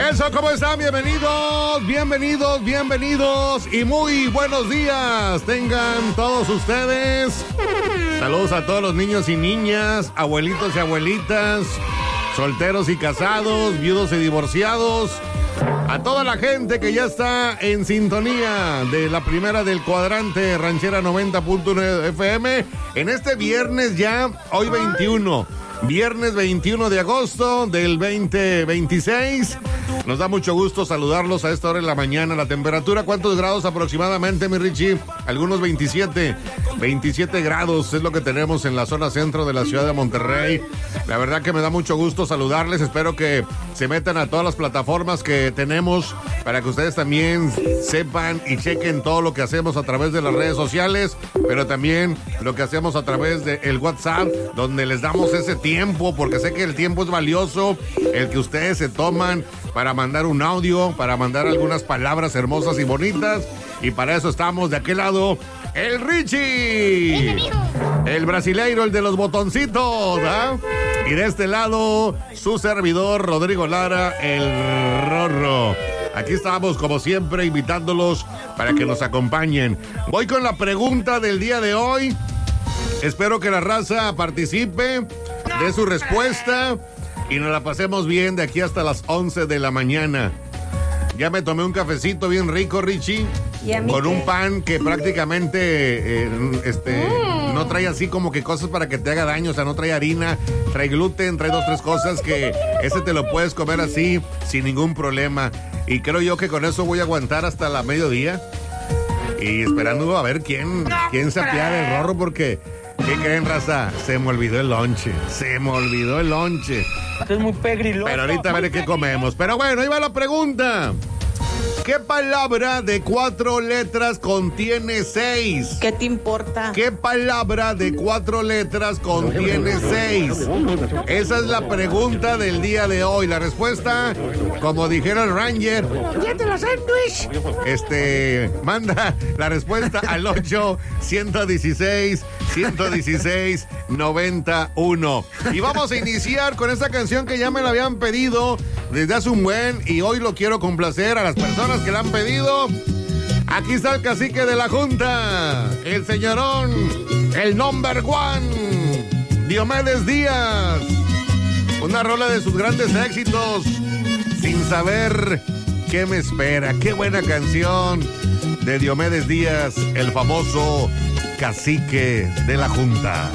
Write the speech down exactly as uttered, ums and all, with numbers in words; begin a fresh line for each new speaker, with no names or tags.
Eso, ¿cómo están? Bienvenidos, bienvenidos, bienvenidos y muy buenos días tengan todos ustedes. Saludos a todos los niños y niñas, abuelitos y abuelitas, solteros y casados, viudos y divorciados. A toda la gente que ya está en sintonía de la primera del cuadrante Ranchera noventa punto uno F M en este viernes ya, hoy veintiuno, viernes veintiuno de agosto del veinte veintiséis. Nos da mucho gusto saludarlos a esta hora de la mañana. La temperatura, ¿cuántos grados aproximadamente, mi Richie? Algunos veintisiete, veintisiete grados es lo que tenemos en la zona centro de la ciudad de Monterrey. La verdad que me da mucho gusto saludarles. Espero que se metan a todas las plataformas que tenemos para que ustedes también sepan y chequen todo lo que hacemos a través de las redes sociales, pero también lo que hacemos a través del WhatsApp, donde les damos ese tiempo, porque sé que el tiempo es valioso, el que ustedes se toman para mandar un audio, para mandar algunas palabras hermosas y bonitas. Y para eso estamos de aquel lado, el Richie, el brasileiro, el de los botoncitos, ¿ah? Y de este lado, su servidor, Rodrigo Lara, el Rorro. Aquí estamos, como siempre, invitándolos para que nos acompañen. Voy con la pregunta del día de hoy. Espero que la raza participe, dé su respuesta y nos la pasemos bien de aquí hasta las once de la mañana. Ya me tomé un cafecito bien rico, Richie, con un pan que prácticamente eh, este, mm. no trae así como que cosas para que te haga daño. O sea, no trae harina, trae gluten, trae dos, tres cosas que ese te lo puedes comer así sin ningún problema. Y creo yo que con eso voy a aguantar hasta la mediodía. Y esperando a ver quién, quién se apiada del Rorro, porque ¿qué creen, raza? Se me olvidó el lonche. Se me olvidó el lonche.
Es muy pegriloso.
Pero ahorita a ver qué comemos. Pero bueno, ahí va la pregunta. ¿Qué palabra de cuatro letras contiene seis?
¿Qué te importa?
¿Qué palabra de cuatro letras contiene seis? Esa es la pregunta del día de hoy. La respuesta, como dijera el Ranger, este, manda la respuesta al ocho, ciento dieciséis, ciento dieciséis, noventa y uno. Y vamos a iniciar con esta canción que ya me la habían pedido desde hace un buen, y hoy lo quiero complacer a las personas que la han pedido. Aquí está el cacique de la junta, el señorón, el number one, Diomedes Díaz. Una rola de sus grandes éxitos, Sin saber qué me espera. Qué buena canción de Diomedes Díaz, el famoso cacique de la junta.